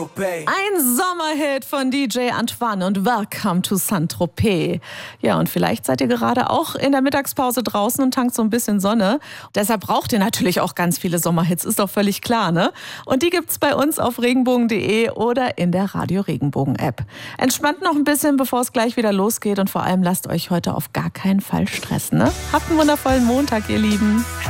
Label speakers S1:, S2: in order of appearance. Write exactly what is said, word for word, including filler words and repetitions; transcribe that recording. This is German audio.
S1: Ein Sommerhit von D J Antoine und Welcome to Saint-Tropez. Ja, und vielleicht seid ihr gerade auch in der Mittagspause draußen und tankt so ein bisschen Sonne. Deshalb braucht ihr natürlich auch ganz viele Sommerhits, ist doch völlig klar, ne? Und die gibt's bei uns auf regenbogen punkt de oder in der Radio Regenbogen App. Entspannt noch ein bisschen, bevor es gleich wieder losgeht und vor allem lasst euch heute auf gar keinen Fall stressen, ne? Habt einen wundervollen Montag, ihr Lieben.